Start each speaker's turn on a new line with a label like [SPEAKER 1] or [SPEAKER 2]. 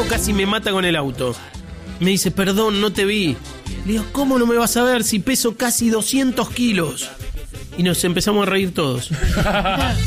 [SPEAKER 1] casi me mata con el auto. Me dice, perdón, no te vi. Le digo, ¿cómo no me vas a ver si peso casi 200 kilos? Y nos empezamos a reír todos.